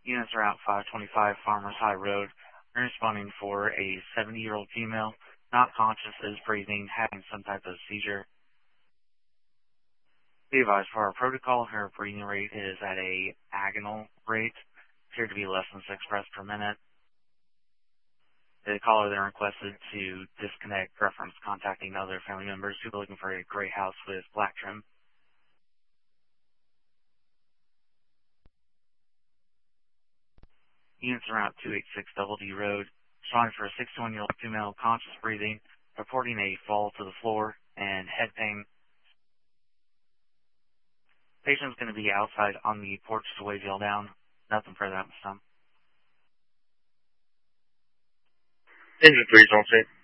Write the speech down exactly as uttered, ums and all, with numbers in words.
Units are out five twenty-five Farmers High Road. We're responding for a seventy-year-old female, not conscious, is breathing, having some type of seizure. Be advised, for our protocol, her breathing rate is at a agonal rate, appeared to be less than six breaths per minute. The caller then requested to disconnect, reference contacting other family members who are looking for a gray house with black trim. Units around two eighty-six Double D Road, responding for a sixty-one-year-old female, conscious breathing, reporting a fall to the floor and head pain. Patient's going to be outside on the porch to wave y'all down. Nothing further at this time. Engine three, don't say.